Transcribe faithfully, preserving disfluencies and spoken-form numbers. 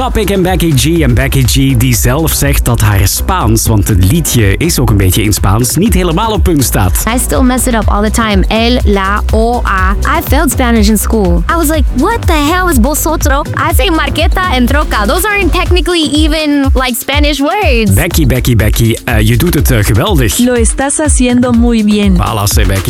Topic en Becky G. En Becky G die zelf zegt dat haar Spaans, want het liedje is ook een beetje in Spaans, niet helemaal op punt staat. I still mess it up all the time. El, la, o, a. I failed Spanish in school. I was like, what the hell is vosotros? I say marqueta and troca. Those aren't technically even like Spanish words. Becky, Becky, Becky, uh, je doet het uh, geweldig. Lo estás haciendo muy bien. Voilà, zei Becky.